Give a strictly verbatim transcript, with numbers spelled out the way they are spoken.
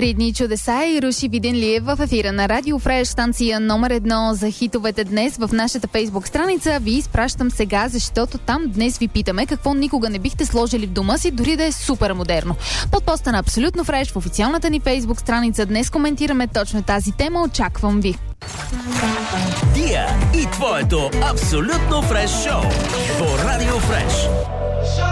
Три дни чудеса и Руши Виденлиев в ефира на Радио Фреш, станция номер едно за хитовете днес в нашата фейсбук страница. Ви изпращам сега, защото там днес ви питаме какво никога не бихте сложили в дома си, дори да е супер модерно. Под поста на Абсолютно Фреш в официалната ни фейсбук страница днес коментираме точно тази тема. Очаквам ви. Тия и твоето Абсолютно Фреш шоу по Радио Фреш.